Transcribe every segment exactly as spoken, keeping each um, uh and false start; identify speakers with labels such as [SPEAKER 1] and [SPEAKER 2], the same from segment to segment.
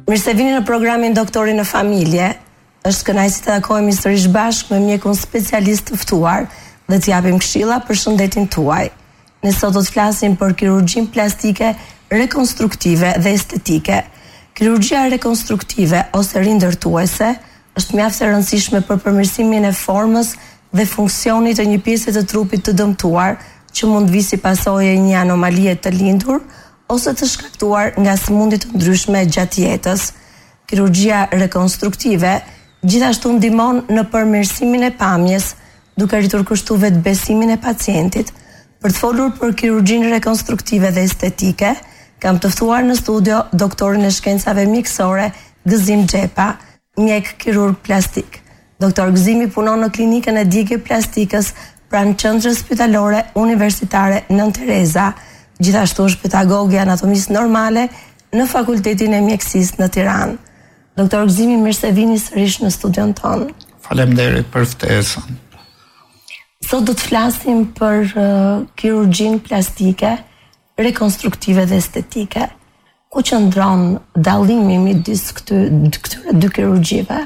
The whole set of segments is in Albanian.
[SPEAKER 1] Mirë se vini në programin Doktori në Familje. Është kënaqësi të takohemi sërish bashkë me mjekun specialist të ftuar dhe të japim këshilla për shëndetin tuaj. Ne sot do të flasim për kirurgjinë plastike rekonstruktive dhe estetike. Kirurgjia rekonstruktive ose rindërtuese është mjaft e rëndësishme për përmirësimin e formës dhe funksionit të një pjese të trupit të dëmtuar që mund vi si pasojë e një anomalie të lindur ose të shkaktuar nga sëmundje të ndryshme gjatë jetës. Kirurgjia rekonstruktive gjithashtu ndihmon në përmirësimin e pamjes, duke rritur kushtuar vetë besimin e pacientit. Për të folur për kirurgjinë rekonstruktive dhe estetike, kam të ftuar në studio doktorin e shkencave mjekësore Gëzim Xhepa, mjek kirurg plastik. Doktor Gëzimi punon në klinikën e djegje plastikës pranë qendrës spitalore universitare Nën Tereza. Gjithashtu është pedagog i anatomisë normale në Fakultetin e Mjekësisë në Tiranë. Doktor Gëzimi, mirë se vini sërish në studion tonë.
[SPEAKER 2] Faleminderit për ftesën.
[SPEAKER 1] Sot do të flasim për uh, kirurgjinë plastike, rekonstruktive dhe estetike. Ku qëndron dallimi midis këtyre këtyre dy kirurgjive?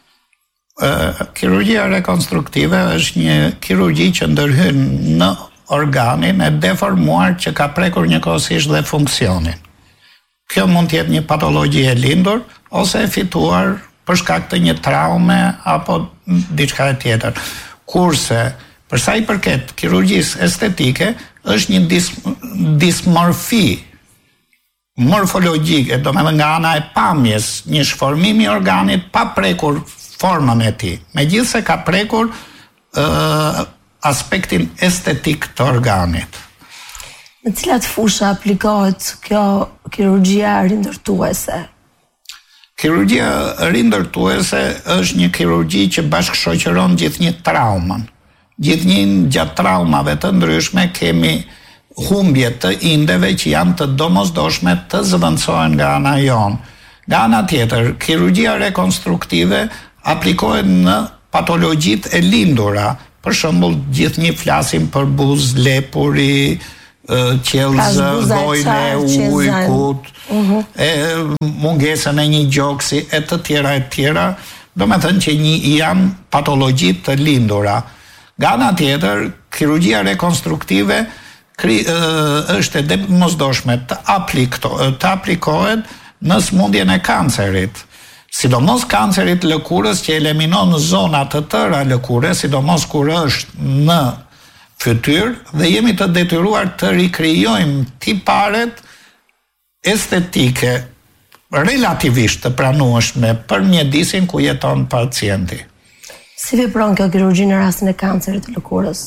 [SPEAKER 2] Uh, kirurgjia rekonstruktive është një kirurgji që ndërhyn në organin e deformuar që ka prekur njëkohësisht dhe funksionin. Kjo mund të jetë një patologji e lindur ose e fituar për shkak të një traume apo diçka tjetër. Kurse për sa i përket kirurgjisë estetike, është një dis, dismorfi morfologjike, domethënë nga ana e pamjes, një shformim i organit pa prekur formën e tij, megjithëse ka prekur uh, aspektin estetik të organit.
[SPEAKER 1] Në cilat fusha aplikohet kjo kirurgjia rindërtuese?
[SPEAKER 2] Kirurgjia rindërtuese është një kirurgji që bashkëshoqëron gjithnjë traumën. Gjithnjë gjatë traumave të ndryshme kemi humbje të indeve që janë të domosdoshme të zëvendësohen nga ana jonë. Nga ana tjetër, kirurgjia rekonstruktive aplikohet në patologjitë e lindura. Për shembull, gjithnjë flasim për buzë, lepuri, qelzë, gojën e ujkut, uh-huh. e mungesën e një gjoksi e të tjera e tjera, do me thënë që një janë patologjit të lindura. Nga ana tjetër, kirurgjia rekonstruktive kri, uh, është e domosdoshme të, aplikto, të aplikohet në smundjen e kancerit. Sidomos kancerit lëkurës që eliminon zona të tëra lëkure, sidomos kur është në fytyrë, dhe jemi të detyruar të rikrijojmë tiparet estetike relativisht të pranueshme për mjedisin ku jeton pacienti.
[SPEAKER 1] Si vepron kjo kirurgji në rastin e kancerit të lëkurës?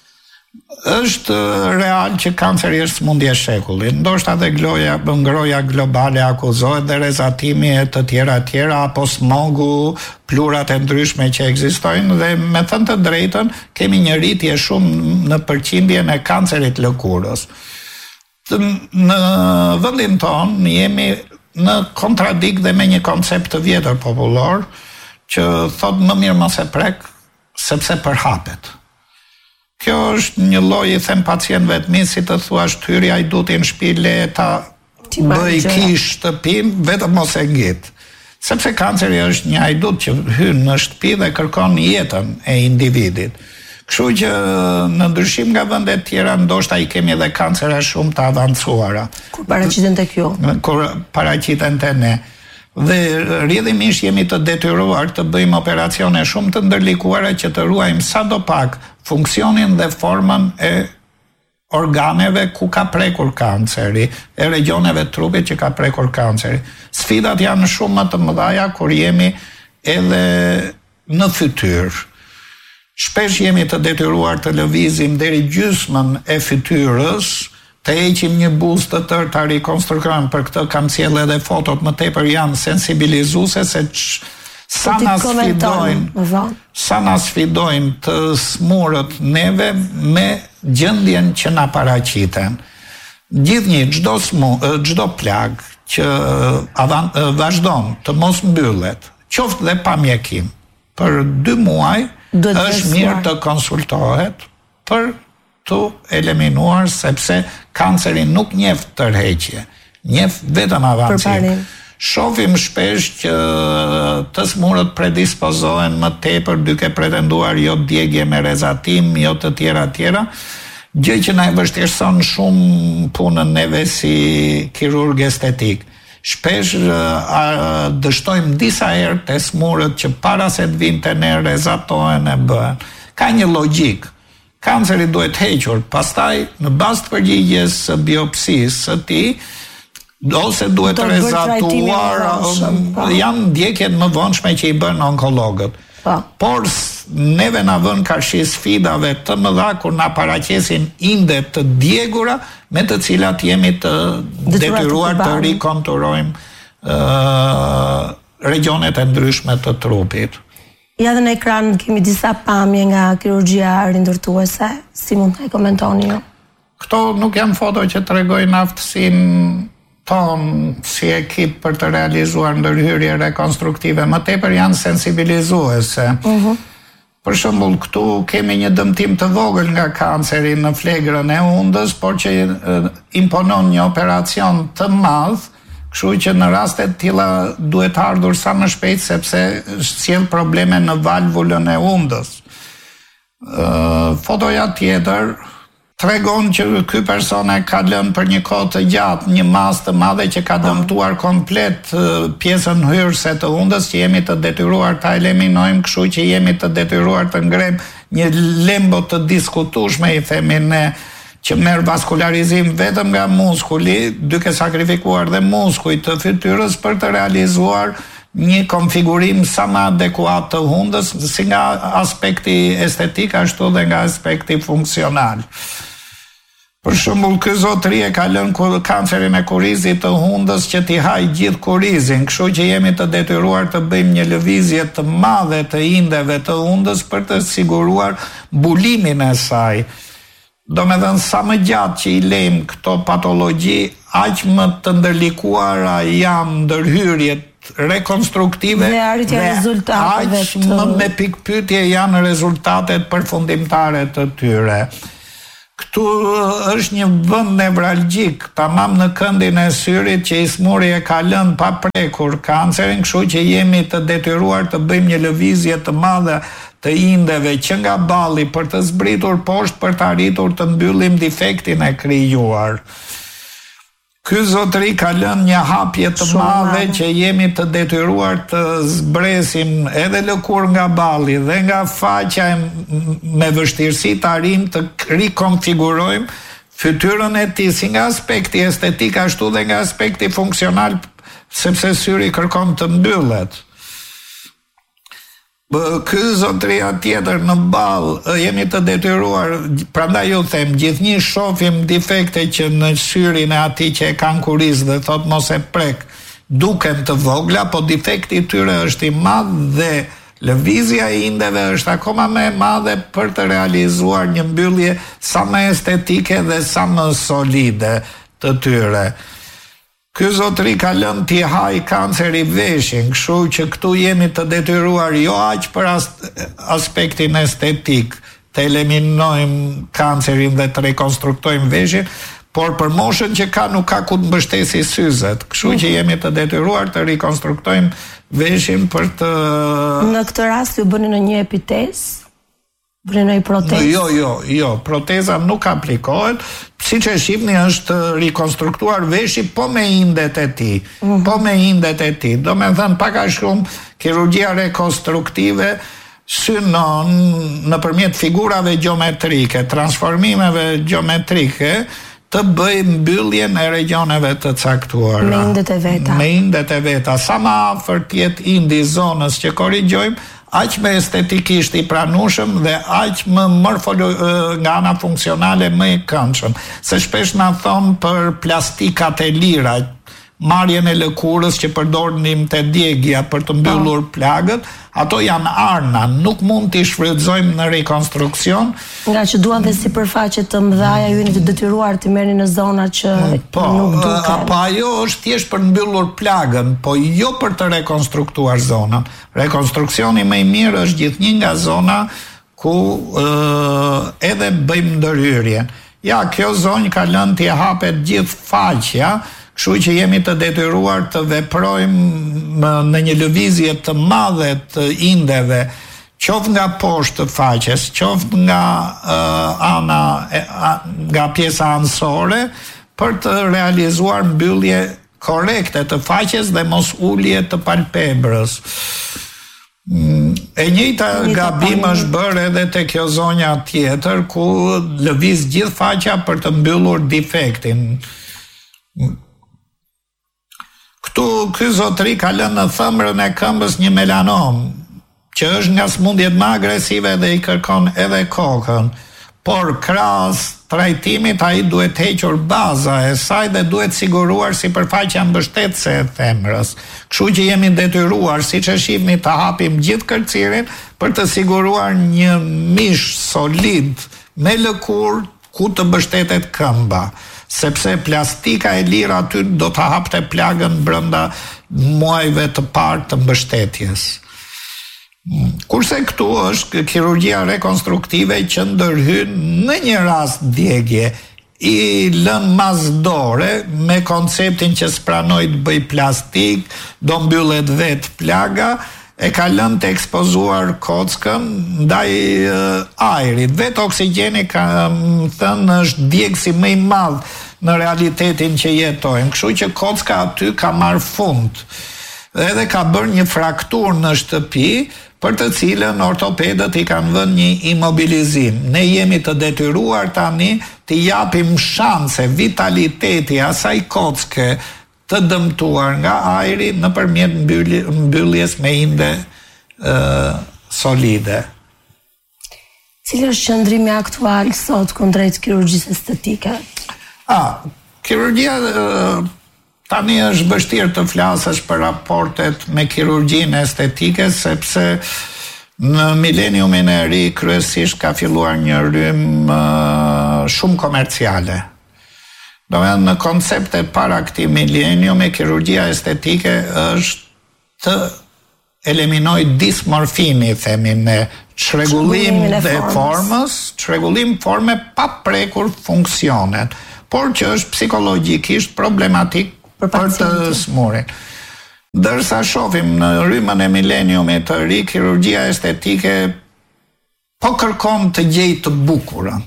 [SPEAKER 2] Është real që kanceri është smundje e shekullit. Ndoshta edhe gloja, ngroja globale akuzohet dhe rezatimi e të tjera tjera apo smogu, plurat e ndryshme që ekzistojnë dhe me thënë të drejtën kemi një rritje shumë në përqindjen e kancerit lëkurës. Në vendin tonë jemi në kontradikt dhe me një koncept të vjetër popullor që thot më mirë mos e prek sepse përhapet. Kjo është një lloj i them pacientëve të mi, si të thuash thyrja i duti në shtëpi le ta bëj kish shtëpin, vetëm mos e ngit. Sepse kanceri është një ajdut që hyn në shtëpi dhe kërkon jetën e individit. Kështu që në ndryshim nga vende të tjera ndoshta i kemi edhe kancera shumë të avancuara.
[SPEAKER 1] Kur paraqiten tek ju?
[SPEAKER 2] Kur paraqiten te ne. Dhe rrjedhimisht jemi të detyruar të bëjmë operacione shumë të ndërlikuara që të ruajmë sadopak funksionin dhe formën e organeve ku ka prekur kanceri, e regioneve të trupit që ka prekur kanceri. Sfidat janë shumë më të mëdha kur jemi edhe në fytyrë. Shpesh jemi të detyruar të lëvizim deri gjysmën e fytyrës, të heqim një buzë të tërë, ta rikonstruojmë. Për këtë kam sjellë edhe fotot më tepër, janë sensibilizuese se ç, sa na sfidojnë, sa na sfidojnë të smurët neve me gjendjen që na paraqiten. Gjithnjë çdo smu, çdo plag që avan, vazhdon të mos mbyllet, qoftë dhe pa mjekim, për dy muaj është mirë të konsultohet për të eliminuar, sepse kanceri nuk njeh tërheqje, njeh vetëm avancim. shohim shpesh që të smurët predispozohen më tepër duke pretenduar jo djegje me rezatim, jo të tjera tjera, gjë që na e vështirëson shumë punën neve si kirurg estetik. Shpesh a, dështojmë disa herë të smurët që para se të vinë të ne rezatohen e bëhen. Ka një logjik. Kanceri duhet hequr, pastaj në bazë të përgjigjes së biopsisë së tij, ose duhet rezatuar, janë ndjekjet më vonshme që i bën onkologët. Pa. Por neve na vën karshi sfidave të mëdha kur na paraqesin inde të djegura me të cilat jemi të detyruar të rikonturojmë uh, regionet e ndryshme të trupit.
[SPEAKER 1] Ja dhe në ekran kemi disa pamje nga kirurgjia rindërtuese, si mund të e komentoni ju?
[SPEAKER 2] Këto nuk janë foto që të regojnë aftësinë tonë si ekip për të realizuar ndërhyrje rekonstruktive, më tepër janë sensibilizuese. Uh-huh. Për shembull, këtu kemi një dëmtim të vogël nga kanceri në flegrën e undës, por që imponon një operacion të madh, kështu që në raste të tilla duhet ardhur sa më shpejt sepse sjell probleme në valvulën e undës. Uh, fotoja tjetër tregon që ky person e ka lënë për një kohë të gjatë një masë të madhe që ka dëmtuar komplet pjesën hyrëse të undës, që jemi të detyruar ta eliminojmë, kështu që jemi të detyruar të ngrem një lembo të diskutueshme, i themi ne, që merr vaskularizim vetëm nga muskuli, duke sakrifikuar dhe muskujt të fytyrës për të realizuar një konfigurim sa më adekuat të hundës, si nga aspekti estetik ashtu dhe nga aspekti funksional. Për shembull, ky zotëri e ka lënë kancerin e kurizit të hundës që t'i haj gjithë kurizin, kështu që jemi të detyruar të bëjmë një lëvizje të madhe të indeve të hundës për të siguruar mbulimin e saj. Do me dhënë sa më gjatë që i lejmë këto patologji, aq më të ndërlikuara janë ndërhyrjet rekonstruktive
[SPEAKER 1] dhe arritja e rezultateve
[SPEAKER 2] aq më me pikpyetje janë rezultatet përfundimtare të tyre. Këtu është një vend nevralgjik, tamam në këndin e syrit, që i smuri e ka lënë pa prekur kancerin, kështu që jemi të detyruar të bëjmë një lëvizje të madhe të indeve që nga balli për të zbritur poshtë për të arritur të mbyllim defektin e krijuar. Ky zotëri ka lënë një hapje të madhe që jemi të detyruar të zbresim edhe lëkur nga balli dhe nga faqja me vështirësi të arrim të rikonfigurojmë fytyrën e tij si nga aspekti estetik ashtu dhe nga aspekti funksional, sepse syri kërkon të mbyllet. Ky zotëria tjetër në ballë jemi të detyruar, prandaj ju them, gjithnjë shohim defekte që në syrin e atij që e kanë kuriz dhe thot mos e prek, duken të vogla, po defekti i tyre është i madh dhe lëvizja e indeve është akoma më e madhe për të realizuar një mbyllje sa më estetike dhe sa më solide të tyre. Ky zotëri ka lënë t'i haj kanceri veshin, kështu që këtu jemi të detyruar jo aq për as, aspektin estetik, të eliminojmë kancerin dhe të rekonstruktojmë veshin, por për moshën që ka nuk ka ku të mbështesi syzet, kështu që jemi të detyruar të rekonstruktojmë veshin për të...
[SPEAKER 1] Në këtë rast ju bëni në një epitesë? Bëni në një protezë?
[SPEAKER 2] Jo, jo, jo, proteza nuk aplikohet, siç e shihni është rikonstruktuar veshi po me indet e tij, mm-hmm. po me indet e tij. Do me thënë pak a shumë kirurgjia rekonstruktive synon nëpërmjet figurave gjeometrike, transformimeve gjeometrike, të bëj mbylljen e regioneve të caktuara.
[SPEAKER 1] Me indet e veta.
[SPEAKER 2] Me indet e veta. Sa më afër të jetë indi zonës që korrigjojmë, aq më estetikisht i pranueshëm dhe aq më morfolo nga ana funksionale më i këndshëm. Se shpesh na thon për plastikat e lira, marrjen e lëkurës që përdornim te djegja për të mbyllur plagët, ato janë arna, nuk mund t'i shfrytëzojmë në rekonstruksion.
[SPEAKER 1] Nga që duan dhe sipërfaqe të mëdha, ju jeni të detyruar të merrni në zona që
[SPEAKER 2] po, nuk duken. Po ajo është thjesht për mbyllur plagën, po jo për të rekonstruktuar zonën. Rekonstruksioni më i mirë është gjithnjë nga zona ku uh, edhe bëjmë ndërhyrje. Ja, kjo zonë ka lënë t'i hapet gjithë faqja, Kështu që jemi të detyruar të veprojmë në një lëvizje të madhe të indeve, qoftë nga poshtë të faqes, qoftë nga uh, ana, uh, nga pjesa anësore, për të realizuar mbyllje korekte të faqes dhe mos ulje të palpebrës. E njëjta gabim është bërë edhe te kjo zonja tjetër, ku lëviz gjithë faqja për të mbyllur defektin. Këtu ky zotëri ka lënë në thëmbrën e këmbës një melanom, që është nga smundjet më agresive dhe i kërkon edhe kokën, por krahas trajtimit ai duhet hequr baza e saj dhe duhet siguruar sipërfaqja mbështetëse e themrës. Kështu që jemi detyruar, siç e shihni, të hapim gjithë kërcirin për të siguruar një mish solid me lëkurë ku të mbështetet këmba, sepse plastika e lirë aty do të hapte plagën brenda muajve të parë të mbështetjes. Kurse këtu është kirurgjia rekonstruktive që ndërhyn në një rast djegje i lën masdore me konceptin që s'pranoj të bëj plastik, do mbyllet vet plaga, e ka lënë të ekspozuar kockën ndaj uh, ajrit. Vetë oksigjeni ka thënë është djegësi më i madh në realitetin që jetojmë, kështu që kocka aty ka marrë fund. Edhe ka bërë një frakturë në shtëpi, për të cilën ortopedët i kanë vënë një imobilizim. Ne jemi të detyruar tani të japim shanse, vitaliteti asaj kocke të dëmtuar nga ajri nëpërmjet mbylljes me inde uh, solide.
[SPEAKER 1] Cili është qëndrimi aktual sot kundrejt kirurgjisë estetike?
[SPEAKER 2] Ah, kirurgjia uh, tani është vështirë të flasësh për raportet me kirurgjinë estetike, sepse në mileniumin e ri kryesisht ka filluar një rrymë uh, shumë komerciale. Do me në konceptet para këtij mileniumi, kirurgjia estetike është të eliminoj dismorfini, themi ne, çrregullim dhe formës, çrregullim forme pa prekur funksionet, por që është psikologjikisht problematik për, për të smurin. Dërsa shohim në rrymën e mileniumit të ri, kirurgjia estetike po kërkon të gjejë të bukurën,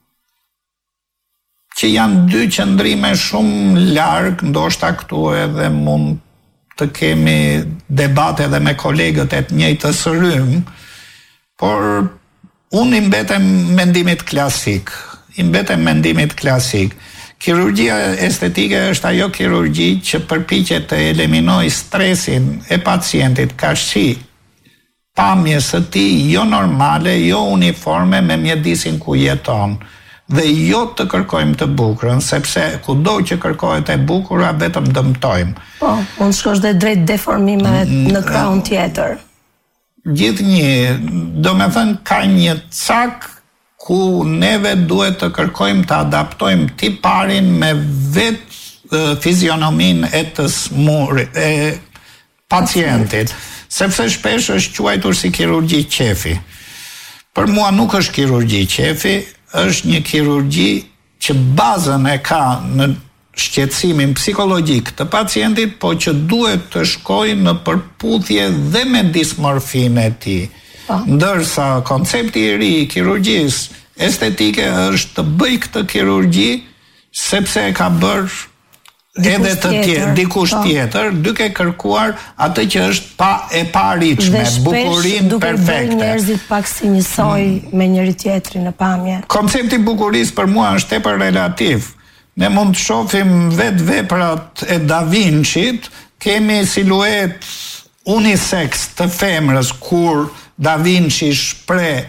[SPEAKER 2] që janë dy qëndrime shumë larg, ndoshta këtu edhe mund të kemi debate edhe me kolegët e të njëjtës rrymë, por unë i mbetem mendimit klasik, i mbetem mendimit klasik. Kirurgjia estetike është ajo kirurgji që përpiqet të eliminojë stresin e pacientit, ka shi pamjes së tij jo normale, jo uniforme me mjedisin ku jeton, dhe jo të kërkojmë të bukurën, sepse kudo që kërkohet e bukura vetëm dëmtojmë.
[SPEAKER 1] Po, mund shkosh dhe drejt deformimeve në krahun tjetër.
[SPEAKER 2] Gjithnjë, do me thënë, ka një cak ku neve duhet të kërkojmë të adaptojmë tiparin me vetë fizionomin e të smurit, e pacientit, sepse shpesh është quajtur si kirurgji qefi. Për mua nuk është kirurgji qefi, është një kirurgji që bazën e ka në shqetësimin psikologjik të pacientit, po që duhet të shkojë në përputhje dhe me dismorfinë e tij. Ndërsa koncepti i ri i kirurgjisë estetike është të bëj këtë kirurgji sepse e ka bërë edhe të tjerë, dikush tjetër, duke kërkuar atë që është pa e paritshme, bukurinë perfekte. Dhe shpesh duke bërë njerëzit pak si njësoj me njëri tjetrin në pamje. Koncepti bukurisë për mua është tepër relativ. Ne mund të shohim vetë veprat e Da Vinci-t, kemi siluet unisex të femrës kur Da Vinci shpreh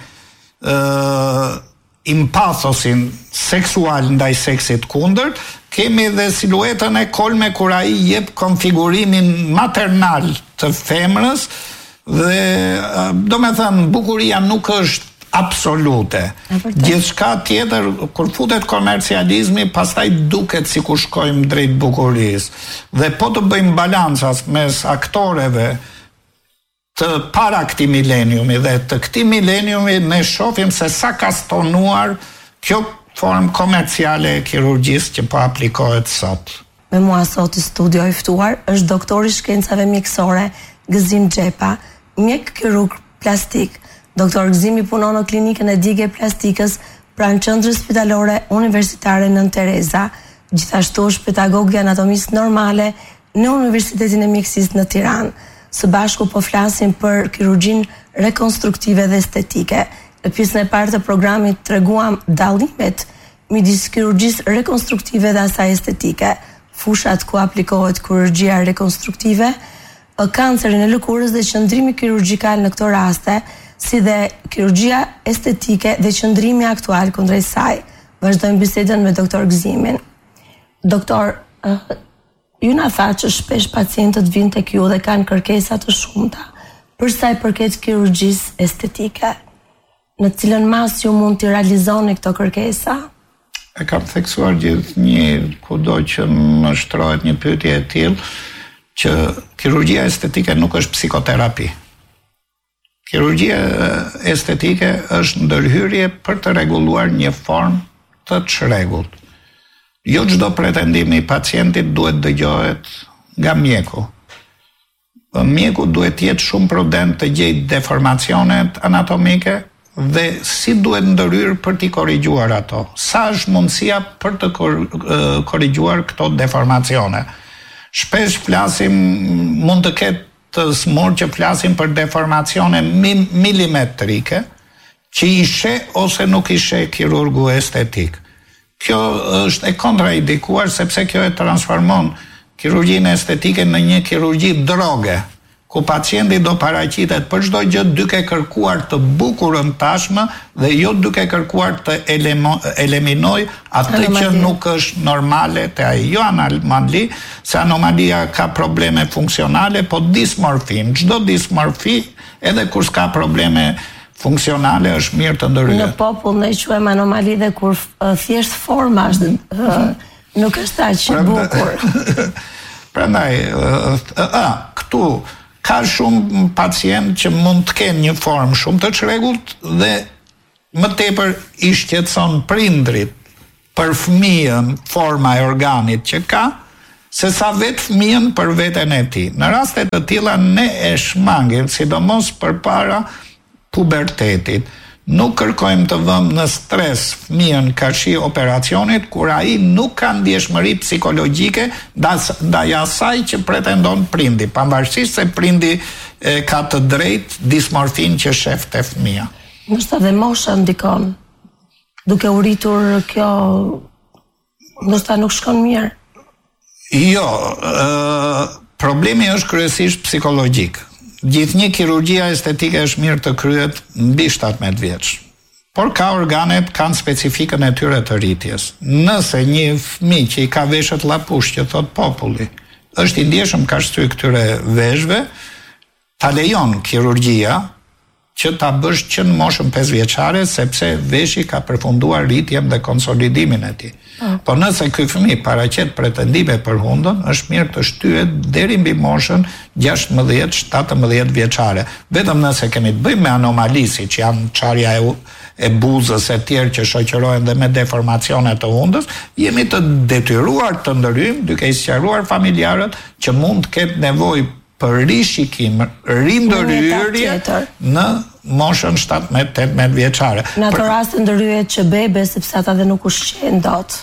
[SPEAKER 2] uh, impathosin seksual ndaj seksit kundërt, kemi dhe siluetën e kolme kur ai jep konfigurimin maternal të femrës dhe uh, do me thënë bukuria nuk është absolute. Gjithçka tjetër, kur futet komercializmi, pastaj duket si ku shkojmë drejt bukurisë. Dhe po të bëjmë balancas mes aktoreve të para këtij mileniumi dhe të këtij mileniumi, ne shohim se sa ka stonuar kjo formë komerciale e kirurgjisë që po aplikohet sot.
[SPEAKER 1] Me mua sot i studio i ftuar është doktori i shkencave mjekësore Gëzim Xhepa, mjek kirurg plastik. Doktor Gëzimi punon në klinikën e Digë Plastikës pranë qendrës spitalore universitare Nën Tereza, gjithashtu është pedagog i anatomisë normale në Universitetin e Mjekësisë në Tiranë. Së bashku po flasim për kirurgjinë rekonstruktive dhe estetike. Në pjesën e parë të programit treguam dallimet midis kirurgjisë rekonstruktive dhe asaj estetike, fushat ku aplikohet kirurgjia rekonstruktive, kancerin e lëkurës dhe qëndrimi kirurgjikal në këto raste, si dhe kirurgjia estetike dhe qëndrimi aktual kundrejt saj. Vazhdojmë bisedën me doktor Gëzimin. Doktor, uh, ju na tha që shpesh pacientët vinë tek ju dhe kanë kërkesa të shumta për sa i përket kirurgjisë estetike. Në cilën mas ju mund të realizoni këto kërkesa?
[SPEAKER 2] E kam theksuar gjithë një kudo që më shtrohet një pyetje e tillë, që kirurgjia estetike nuk është psikoterapi. Kirurgjia estetike është ndërhyrje për të rregulluar një formë të çrregullt. Jo çdo pretendim i pacientit duhet dëgjohet nga mjeku. Mjeku duhet të jetë shumë prudent të gjejë deformacionet anatomike dhe si duhet ndërhyrë për t'i korrigjuar ato. Sa është mundësia për të korrigjuar këto deformacione. Shpesh flasim, mund të ketë të smur që flasim për deformacione milimetrike, që i sheh ose nuk i sheh kirurgu estetik. Kjo është e kontraindikuar sepse kjo e transformon kirurgjinë estetike në një kirurgji droge, ku pacienti do paraqitet për çdo gjë duke kërkuar të bukurën tashmë dhe jo duke kërkuar të eliminoj atë që nuk është normale te ai. Jo anomali, se anomalia ka probleme funksionale, po dismorfin. Çdo dismorfi, edhe kur s'ka probleme funksionale, është mirë të ndërhyet.
[SPEAKER 1] Në popull ne quajmë anomali dhe kur uh, thjesht forma është uh, nuk është aq e bukur.
[SPEAKER 2] Prandaj, uh, uh, uh, këtu ka shumë pacient që mund të kenë një formë shumë të çrregullt dhe më tepër i shqetëson prindrit për fëmijën forma e organit që ka, se sa vetë fëmijën për veten e tij. Në raste të tilla ne e shmangim, sidomos përpara pubertetit. Nuk kërkojmë të vëmë në stres fëmijën kashi operacionit kur ai nuk ka ndjeshmëri psikologjike ndaj asaj që pretendon prindi, pavarësisht se prindi e, ka të drejtë dismorfin që shef te fëmia.
[SPEAKER 1] Ndoshta dhe mosha ndikon. Duke u rritur kjo, ndoshta nuk shkon mirë.
[SPEAKER 2] Jo, ë, problemi është kryesisht psikologjik. Gjithnjë kirurgjia estetike është mirë të kryhet mbi shtatëmbëdhjetë vjeç. Por ka organet kanë specifikën e tyre të rritjes. Nëse një fëmijë që i ka veshët llapush, që thot populli, është i ndjeshëm ka shtyr këtyre veshëve, ta lejon kirurgjia që ta bësh që në moshën pesë vjeçare, sepse veshi ka përfunduar rritjen dhe konsolidimin e tij. Mm. Po nëse ky fëmijë paraqet pretendime për hundën, është mirë të shtyhet deri mbi moshën gjashtëmbëdhjetë shtatëmbëdhjetë vjeçare. Vetëm nëse kemi të bëjmë me anomali, siç janë çarja e, e buzës e tjerë që shoqërohen dhe me deformacione të hundës, jemi të detyruar të ndërhyjmë duke i sqaruar familjarët që mund të ketë nevojë për rishikim, rindërhyrje në moshën shtatëmbëdhjetë tetëmbëdhjetë vjeçare.
[SPEAKER 1] Në ato raste ndërhyjet që bebe, sepse ata dhe nuk ushqen dot.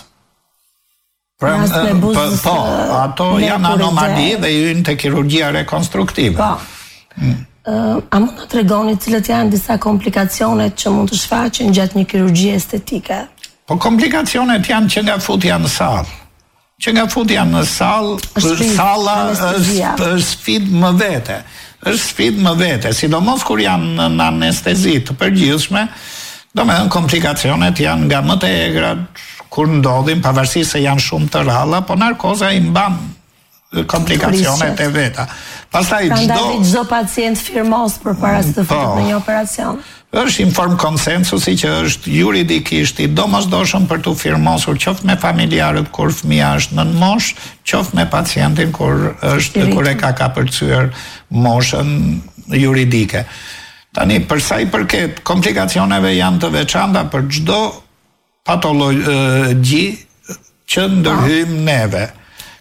[SPEAKER 2] Pra, po, po, ato janë anomali dhe hyn te kirurgjia rekonstruktive.
[SPEAKER 1] Po. Mm. Uh, a mund të tregoni cilët janë disa komplikacionet që mund të shfaqen gjatë një kirurgjie estetike?
[SPEAKER 2] Po komplikacionet janë që nga futja në sallë. Që nga futja në sallë, salla është sfidë më vete. Është sfidë më vete, sidomos kur janë në anestezi të përgjithshme, domethënë komplikacionet janë nga më të egrat kur ndodhin, pavarësisht se janë shumë të rralla, po narkoza i mban komplikacionet e veta. Pastaj çdo
[SPEAKER 1] Prandaj çdo pacient firmos përpara se të futet në një operacion.
[SPEAKER 2] Është inform konsensusi që është juridikisht i domosdoshëm për të firmosur qoftë me familjarët kur fëmia është nën moshë, qoftë me pacientin kur është kur e ka kapërcyer moshën juridike. Tani për sa i përket komplikacioneve janë të veçanta për çdo patologji që ndërhyjmë neve.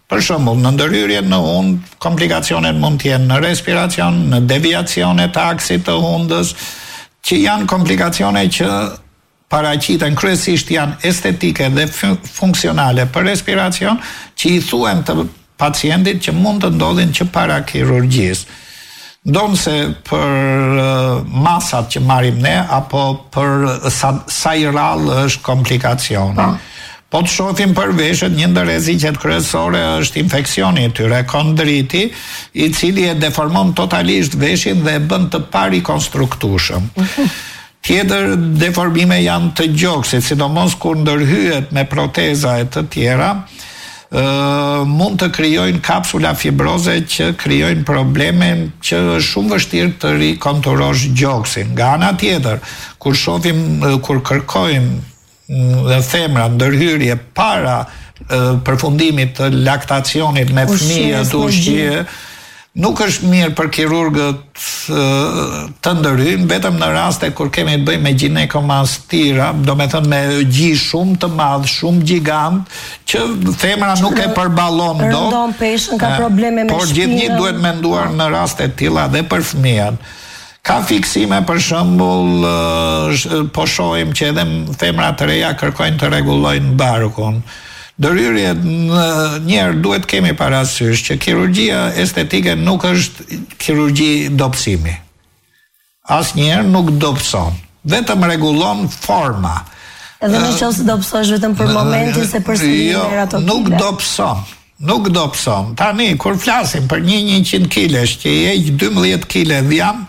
[SPEAKER 2] Për shembull, në ndërhyrje në hund, komplikacionet mund të jenë në respiracion, në deviacione të aksit të hundës, që janë komplikacione që paraqiten kryesisht janë estetike dhe funksionale për respiracion, që i thuhen të pacientit që mund të ndodhin që para kirurgjisë. Ndonë se për masat që marim ne, apo për sa, sa i rallë është komplikacione. Po të shohim për veshët, një ndër rreziqet kryesore është infeksioni i tyre, kondriti, i cili e deformon totalisht veshin dhe e bën të parikonstruktueshëm. Tjetër deformime janë të gjoksit, sidomos kur ndërhyet me proteza e të tjera, Uh, mund të krijojnë kapsula fibroze që krijojnë probleme që është shumë vështirë të rikonturosh gjoksin. Nga ana tjetër, kur shohim uh, kur kërkojmë dhe femra ndërhyrje para uh, përfundimit të laktacionit me fëmijë të ushqie, nuk është mirë për kirurgët të ndërhyjnë, vetëm në raste kur kemi të bëjmë me ginekomastira, do me thënë me gji shumë të madh, shumë gjigant, që femra nuk e përballon dot.
[SPEAKER 1] Rëndon peshën, ka probleme me shpinën.
[SPEAKER 2] Por gjithnjë duhet menduar në raste të tilla dhe për fëmijët. Ka fiksime, për shembull, po shohim që edhe femra të reja kërkojnë të rregullojnë barkun. Ndërhyrje njerë duhet kemi parasysh që kirurgjia estetike nuk është kirurgji dobësimi. Asnjëherë nuk dobëson, vetëm rregullon forma.
[SPEAKER 1] Edhe në qoftë se dobësosh vetëm për momentin se përsëri
[SPEAKER 2] jo,
[SPEAKER 1] ato
[SPEAKER 2] nuk dobëson. Nuk dobëson. Tani kur flasim për një njëqind kilesh që i heq dymbëdhjetë kile dhjam,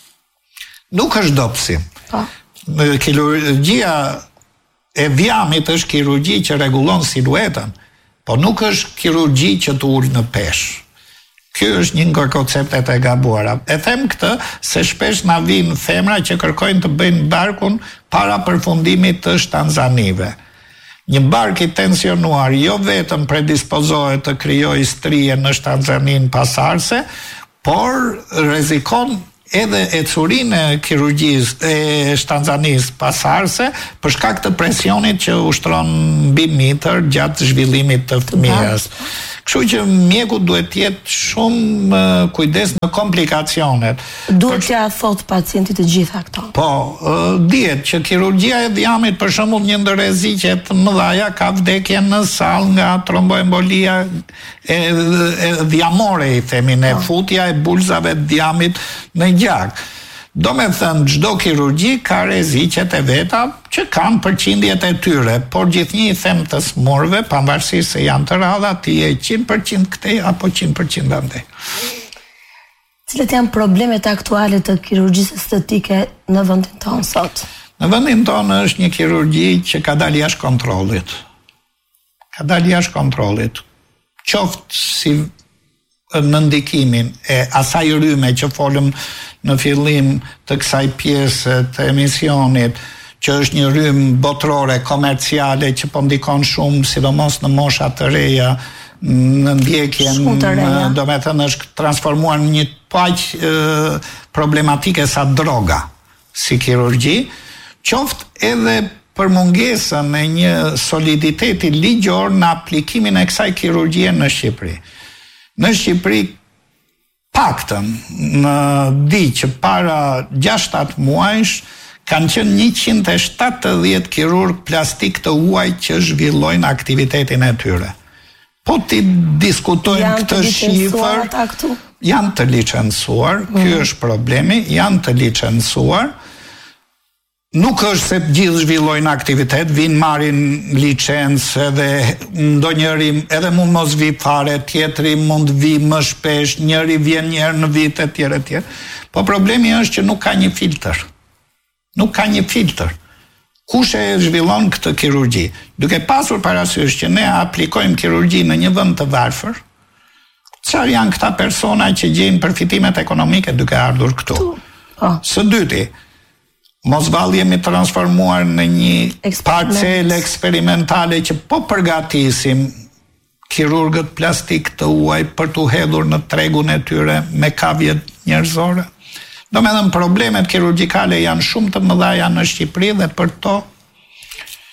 [SPEAKER 2] nuk është dobësim.
[SPEAKER 1] Po.
[SPEAKER 2] Kirurgjia e dhjamit është kirurgji që rregullon siluetën, po nuk është kirurgji që të ul në peshë. Ky është një nga konceptet e gabuara. E them këtë se shpesh na vijnë femra që kërkojnë të bëjnë barkun para përfundimit të shtanzanive. Një bark i tensionuar jo vetëm predispozohet të krijojë strije në shtanzanin pasarse, por rrezikon edhe e curinë e kirurgjisë e shtanzanisë pasarse për shkak të presionit që ushtron mbi mitër gjatë zhvillimit të fëmijës. Kështu që mjeku duhet të jetë shumë uh, kujdes në komplikacionet.
[SPEAKER 1] Duhet t'ia thot pacientit të gjitha këto.
[SPEAKER 2] Po, uh, dihet që kirurgjia e dhjamit, për shembull, një ndër rreziqet të mëdha ka vdekje në sallë nga tromboembolia e, e dhjamore, i themi ne, futja e bulzave të dhjamit në gjak. Do me thënë, çdo kirurgji ka rreziqet e veta që kanë përqindjet e tyre, por gjithnjë i them të smurve, pavarësisht se janë të rralla, ti je qind përqind këtej apo qind përqind andej.
[SPEAKER 1] Cilat janë problemet aktuale të kirurgjisë estetike në vendin tonë sot?
[SPEAKER 2] Në vendin tonë është një kirurgji që ka dalë jashtë kontrollit. Ka dalë jashtë kontrollit. Qoftë si në ndikimin e asaj rryme që folëm në fillim të kësaj pjese të emisionit, që është një rrymë botërore komerciale që po ndikon shumë, sidomos në mosha të reja, në ndjekjen, do me thënë është transformuar në një paq problematike sa droga si kirurgji, qoftë edhe për mungesën e një soliditeti ligjor në aplikimin e kësaj kirurgjie në Shqipëri. Në Shqipëri paktën në di që para gjashtë shtatë muajsh kanë qenë njëqind e shtatëdhjetë kirurg plastik të huaj që zhvillojnë aktivitetin e tyre. Po ti diskutojnë këtë shifër, janë të licencuar, mm. Ky është problemi, janë të licencuar. Nuk është se gjithë zhvillojnë aktivitet, vinë marrin licencë edhe ndonjëri edhe mund mos vi fare, tjetri mund vi më shpesh, njëri vjen një herë në vit e tjerë e tjerë. Po problemi është që nuk ka një filtr. Nuk ka një filtr. Kush e zhvillon këtë kirurgji? Duke pasur parasysh që ne aplikojmë kirurgji në një vend të varfër, çfarë janë këta persona që gjejnë përfitimet ekonomike duke ardhur këtu? Së dyti, mos vallë jemi transformuar në një parcele eksperimentale që po përgatisim kirurgët plastik të huaj për t'u hedhur në tregun e tyre me kavjet njerëzore. Do me thënë, problemet kirurgjikale janë shumë të mëdha në Shqipëri dhe për to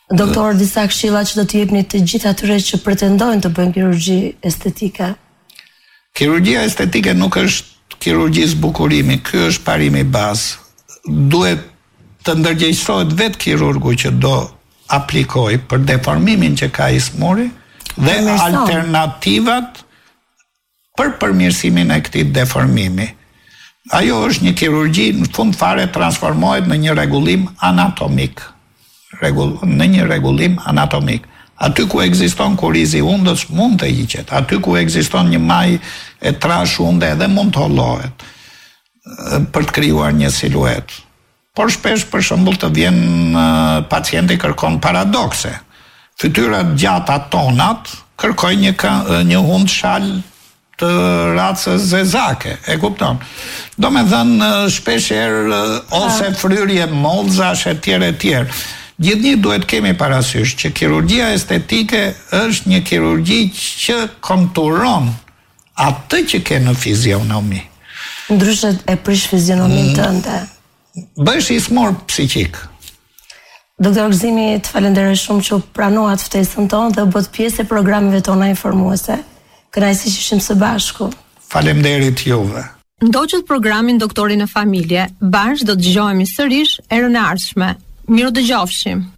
[SPEAKER 1] Doktor, disa këshilla që do t'i jepni të gjithë atyre që pretendojnë të bëjnë kirurgji estetike?
[SPEAKER 2] Kirurgjia estetike nuk është kirurgji zbukurimi, ky është parimi bazë. Duhet të ndërgjegjësohet vetë kirurgu që do aplikoj për deformimin që ka i smuri dhe alternativat për përmirësimin e këtij deformimi. Ajo është një kirurgji, në fund fare transformohet në një rregullim anatomik. Regull, në një rregullim anatomik. Aty ku ekziston kurizi undës mund të hiqet, aty ku ekziston një maj e trash unde edhe mund të hollohet për të krijuar një siluet. Por shpesh për shembull të vjen uh, pacienti kërkon paradokse. Fytyrat gjata tonat kërkojnë një një hund shal të racës zezake, e kupton? Do me thënë shpesh herë ose fryrje mollzash e tjerë e tjerë. Gjithnjë duhet kemi parasysh që kirurgjia estetike është një kirurgji që konturon atë që ke në fizionomi.
[SPEAKER 1] Ndryshe e prish fizionomin tënde.
[SPEAKER 2] Bësh i smur psiqik.
[SPEAKER 1] Doktor Gëzimi, të falenderoj shumë që pranuat ftesën tonë dhe u bët pjesë e programeve tona informuese. Kënaqësi që ishim së bashku.
[SPEAKER 2] Faleminderit juve.
[SPEAKER 3] Ndoqët programin Doktori në familje, bashkë do të dëgjohemi sërish erën e ardhshme. Miru dëgjofshim.